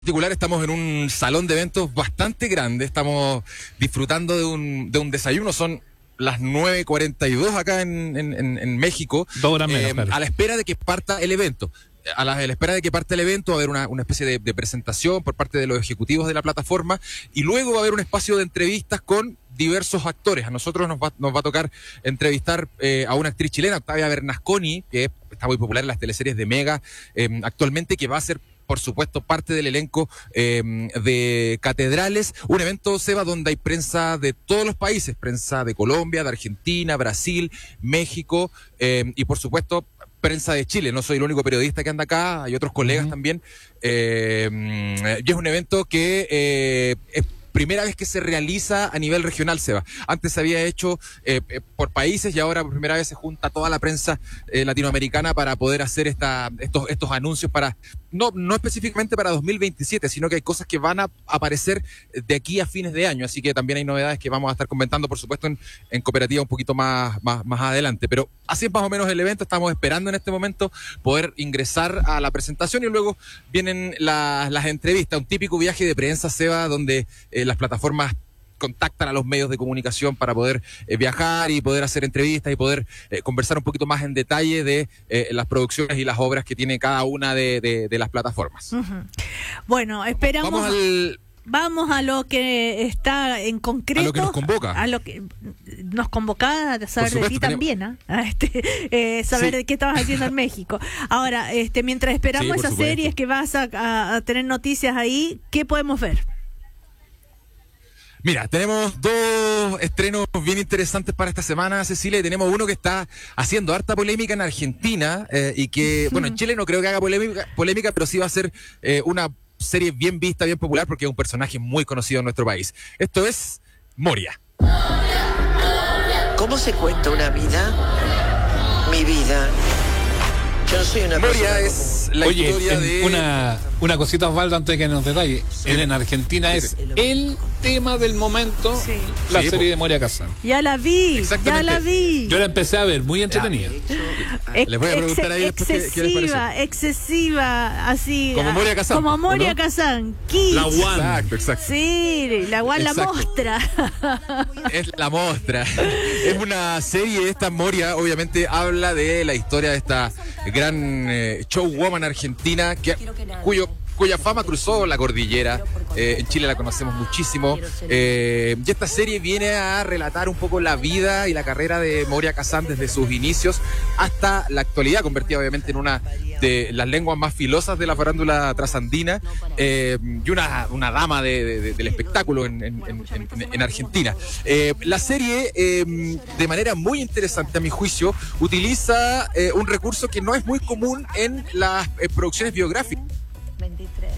Particular estamos en un salón de eventos bastante grande, estamos disfrutando de un desayuno, son las 9:42 acá en México, 2 horas menos, claro. a la espera de que parta el evento. A la espera de que parte el evento va a haber una especie de presentación por parte de los ejecutivos de la plataforma y luego va a haber un espacio de entrevistas con diversos actores. A nosotros nos va a tocar entrevistar a una actriz chilena, Octavia Bernasconi, que está muy popular en las teleseries de Mega actualmente, que va a ser por supuesto parte del elenco de Catedrales, un evento, Seba, donde hay prensa de todos los países, prensa de Colombia, de Argentina, Brasil, México y por supuesto prensa de Chile. No soy el único periodista que anda acá, hay otros colegas también, y es un evento que es primera vez que se realiza a nivel regional, Seba. Antes se había hecho por países y ahora por primera vez se junta toda la prensa latinoamericana para poder hacer estos anuncios para, no específicamente para 2027, sino que hay cosas que van a aparecer de aquí a fines de año, así que también hay novedades que vamos a estar comentando, por supuesto, en Cooperativa un poquito más adelante, pero así es más o menos el evento. Estamos esperando en este momento poder ingresar a la presentación y luego vienen las entrevistas, un típico viaje de prensa, Seba, donde las plataformas contactan a los medios de comunicación para poder viajar y poder hacer entrevistas y poder conversar un poquito más en detalle de las producciones y las obras que tiene cada una de las plataformas. Uh-huh. Bueno, esperamos... Vamos a lo que está en concreto. A lo que nos convoca. A lo que nos convoca a saber de ti también, saber sí. de qué estabas haciendo en México. Ahora, mientras esperamos esas series que vas a tener noticias ahí, ¿qué podemos ver? Mira, tenemos 2 estrenos bien interesantes para esta semana, Cecilia, y tenemos uno que está haciendo harta polémica en Argentina y que, bueno, en Chile no creo que haga polémica, pero sí va a ser una serie bien vista, bien popular, porque es un personaje muy conocido en nuestro país. Esto es Moria. ¿Cómo se cuenta una vida? Mi vida. Yo no soy una Moria es la historia de... Una cosita, Osvaldo, antes de que nos detalle. Sí. En Argentina es el tema del momento, la serie de Moria Kazan. Ya la vi. Yo la empecé a ver, muy entretenida. Les voy a preguntar ahí después qué les parece. Excesiva, así. Como Moria Kazan. Como Moria Kazan. La One. Exacto. Sí, la One, la mostra. Es la mostra. Es una serie, esta Moria, obviamente habla de la historia de esta gran showwoman argentina cuya fama cruzó la cordillera. En Chile la conocemos muchísimo. Y esta serie viene a relatar un poco la vida y la carrera de Moria Kazan desde sus inicios hasta la actualidad, convertida obviamente en una de las lenguas más filosas de la farándula trasandina y una dama del espectáculo en Argentina. La serie, de manera muy interesante a mi juicio, utiliza un recurso que no es muy común en las producciones biográficas. 23.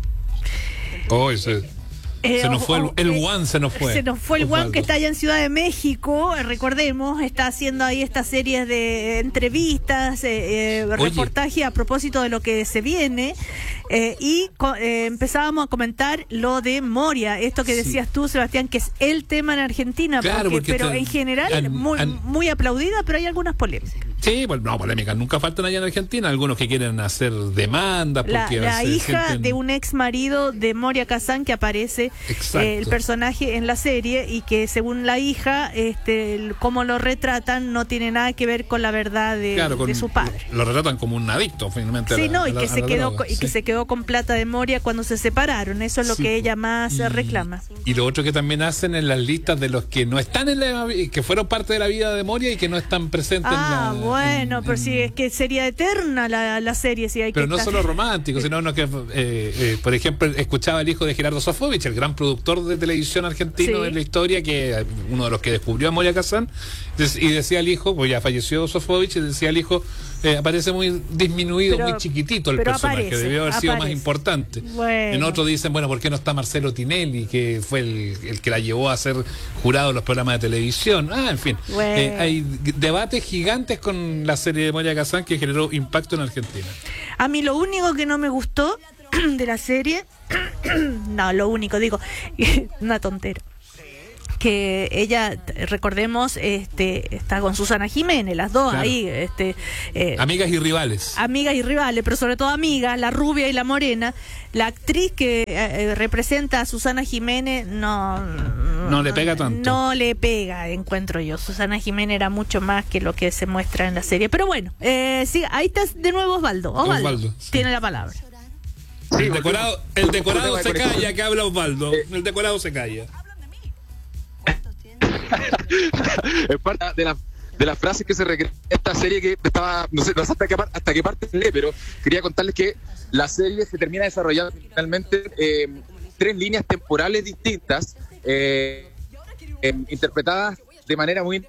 Oh, se nos fue el One, se nos fue. Se nos fue el One, que está allá en Ciudad de México, recordemos, está haciendo ahí estas series de entrevistas, reportaje a propósito de lo que se viene, y empezábamos a comentar lo de Moria, esto que decías tú, Sebastián, que es el tema en Argentina, claro, pero en general muy aplaudida, pero hay algunas polémicas. Sí, pues no, polémicas nunca faltan allá en Argentina, algunos que quieren hacer demandas. Porque la hija de un ex marido de Moria Kazan que aparece el personaje en la serie y que según la hija, cómo lo retratan no tiene nada que ver con la verdad de su padre. Lo retratan como un adicto, finalmente. Sí, que se quedó con plata de Moria cuando se separaron, eso es lo que ella más reclama. Y lo otro que también hacen en las listas de los que no están que fueron parte de la vida de Moria y que no están presentes en la... Bueno, pero si es que sería eterna la serie si hay pero que no solo romántico, sino que por ejemplo escuchaba el hijo de Gerardo Sofovich, el gran productor de televisión argentino en la historia, que uno de los que descubrió a Moria Kazan, y decía el hijo, pues ya falleció Sofovich, y decía el hijo, aparece muy disminuido, muy chiquitito el personaje, debió haber sido más importante. En otro dicen, bueno, ¿por qué no está Marcelo Tinelli, que fue el que la llevó a ser jurado en los programas de televisión? En fin, hay debates gigantes con la serie de Moria Kazan que generó impacto en Argentina. A mí lo único que no me gustó de la serie, no, lo único, digo, una tontera, que ella, recordemos, está con Susana Jiménez, las dos, claro, ahí. Amigas y rivales. Amigas y rivales, pero sobre todo amigas, la rubia y la morena. La actriz que representa a Susana Jiménez no le pega tanto. No le pega, encuentro yo. Susana Jiménez era mucho más que lo que se muestra en la serie. Pero bueno, sí, ahí está de nuevo Osvaldo. Osvaldo sí, tiene la palabra. Sí, el decorado se calla, que habla Osvaldo. El decorado se calla. Es parte de las frases que se recrea esta serie, que estaba, no sé hasta qué parte lee, pero quería contarles que la serie se termina desarrollando finalmente 3 líneas temporales distintas, interpretadas de manera muy...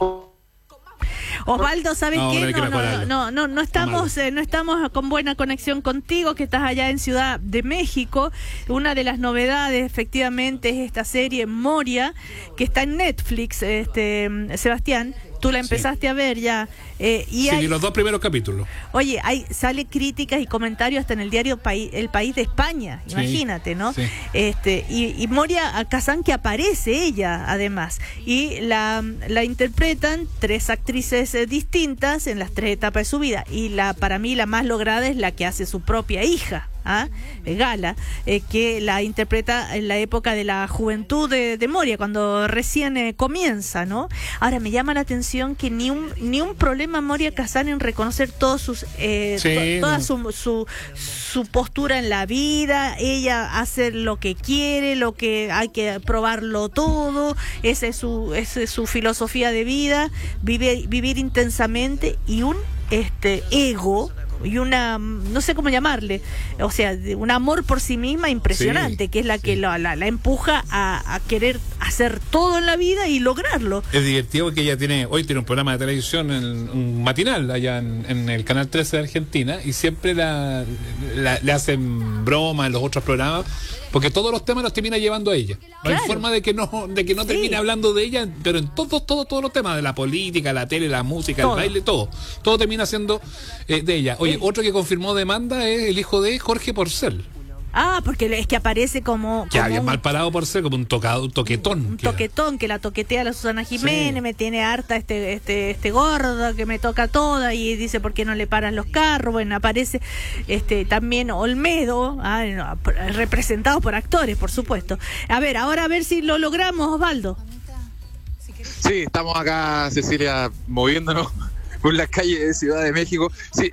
Osvaldo, ¿sabes qué? No estamos con buena conexión contigo, que estás allá en Ciudad de México. Una de las novedades, efectivamente, es esta serie Moria, que está en Netflix, Sebastián. Tú la empezaste a ver ya. Sí, los 2 primeros capítulos. Oye, sale críticas y comentarios hasta en el diario El País de España, sí, imagínate, ¿no? Sí. Y Moria Kazan, que aparece ella, además. Y la interpretan 3 actrices distintas en las 3 etapas de su vida. Y para mí la más lograda es la que hace su propia hija, Gala, que la interpreta en la época de la juventud de Moria, cuando recién comienza, ¿no? Ahora, me llama la atención que ni un problema Moria Kazan en reconocer todos sus toda su postura en la vida. Ella hace lo que quiere, lo que hay que probarlo todo. Esa es su filosofía de vida, vivir intensamente, y un ego y una, no sé cómo llamarle, o sea, un amor por sí misma impresionante, sí, que es la que la empuja a querer hacer todo en la vida y lograrlo. Es divertido porque ella hoy tiene un programa de televisión, un matinal allá en el Canal 13 de Argentina, y siempre le hacen broma en los otros programas, porque todos los temas los termina llevando a ella. No hay forma de que no termine hablando de ella, pero en todos los temas, de la política, la tele, la música, el baile, todo termina siendo de ella. Oye, otro que confirmó demanda es el hijo de Jorge Porcel. Porque es que aparece como había mal parado por ser como un toquetón. Un toquetón que la toquetea a la Susana Jiménez, sí. Me tiene harta este gordo que me toca toda, y dice, ¿por qué no le paran los carros? Bueno, aparece también Olmedo, representado por actores, por supuesto. A ver si lo logramos, Osvaldo. Sí, estamos acá, Cecilia, moviéndonos por las calles de Ciudad de México. Sí,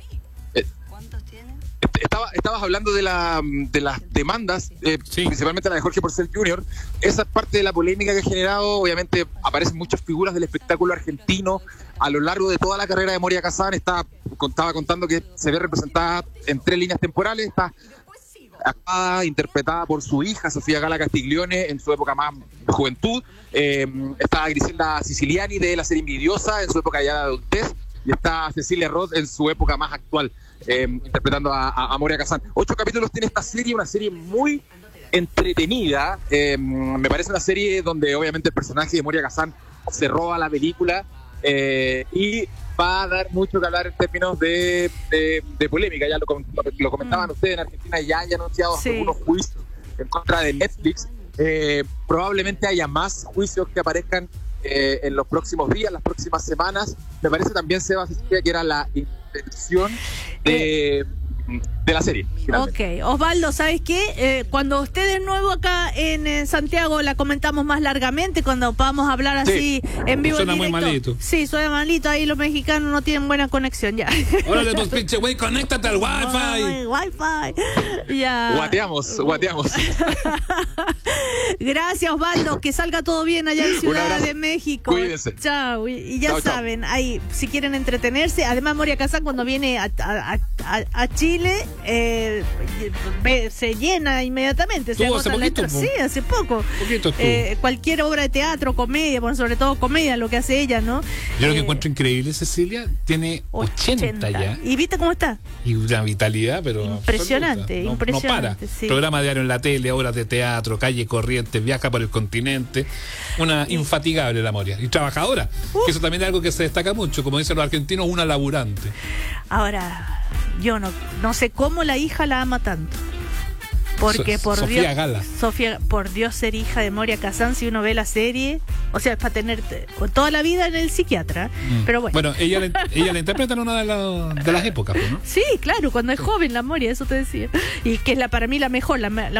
estabas hablando de las demandas, sí, principalmente la de Jorge Porcel Jr. Esa es parte de la polémica que ha generado. Obviamente aparecen muchas figuras del espectáculo argentino a lo largo de toda la carrera de Moria Kazan. Estaba contando que se ve representada en 3 líneas temporales. Está actuada, interpretada por su hija Sofía Gala Castiglione en su época más de juventud. Está Griselda Siciliani de la serie Envidiosa en su época ya de adultez. Y está Cecilia Roth en su época más actual, interpretando a Moria Kazan. 8 capítulos tiene esta serie, una serie muy entretenida. Me parece una serie donde obviamente el personaje de Moria Kazan se roba la película, y va a dar mucho que hablar en términos de polémica. Ya lo comentaban ustedes, en Argentina ya hay anunciados algunos juicios en contra de Netflix. Probablemente haya más juicios que aparezcan en los próximos días, las próximas semanas. Me parece también, Sebastián, que era la intención de la serie. Finalmente. Ok, Osvaldo, ¿sabes qué? Cuando esté de nuevo acá en Santiago la comentamos más largamente, cuando podamos hablar así en vivo. Suena muy malito. Sí, suena malito, ahí los mexicanos no tienen buena conexión ya. Órale, pues pinche güey, conéctate al Wi-Fi. Wi-Fi. Ya. Guateamos. Gracias, Osvaldo, que salga todo bien allá en Ciudad de México. Cuídense. Chao. Y ya saben, ahí, si quieren entretenerse, además Moria Kazan cuando viene a Chile, se llena inmediatamente. Sí, hace poco. Cualquier obra de teatro, comedia, bueno, sobre todo comedia, lo que hace ella, ¿no? Yo lo que encuentro increíble, Cecilia, tiene 80 ya. ¿Y viste cómo está? Y una vitalidad, pero impresionante, no para. Sí. Programa diario en la tele, obras de teatro, calle corriente, viaja por el continente. Una infatigable la Moria. Y trabajadora. Que eso también es algo que se destaca mucho. Como dicen los argentinos, una laburante. Ahora, yo no sé cómo la hija la ama tanto. Porque Sofía Dios, Gala. Sofía, por Dios, ser hija de Moria Kazan, si uno ve la serie, o sea, es para tener toda la vida en el psiquiatra. Pero bueno. Bueno, ella la interpreta en una de las épocas, ¿no? Sí, claro, cuando es joven la Moria, eso te decía. Y que es para mí la mejor, la